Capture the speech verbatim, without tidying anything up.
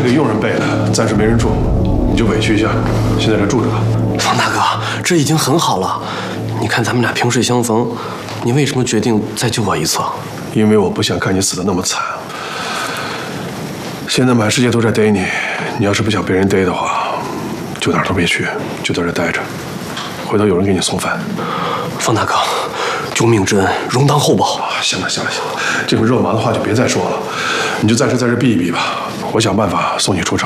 是给佣人备的，暂时没人住，你就委屈一下，先在这住着吧。 方大哥，这已经很好了。你看咱们俩萍水相逢，你为什么决定再救我一次？ 因为我不想看你死得那么惨。现在满世界都在逮你，你要是不想被人逮的话，就哪儿都别去，就在这待着，回头有人给你送饭。 方大哥，救命之恩，容当厚报。 行了行了行了，这种肉麻的话就别再说了，你就暂时在这避一避吧。我想办法送你出城。